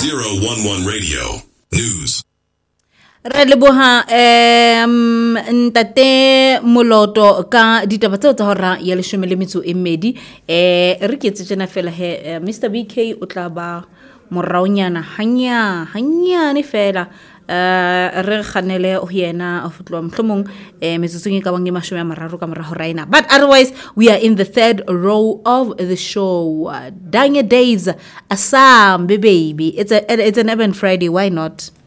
011 Radio News. Re leboha ntate Moloto ka ditaba tseo tsa hora ya 12 re ke tsena fela he Mr BK o tla ba moraonyana hanya ne fela re khanele ho yena of tlo mhlomong metsotsong ka bang 30 ka mora horaina, but otherwise we are in the third row of the show. Danya Days Asam baby, it's an event Friday, why not?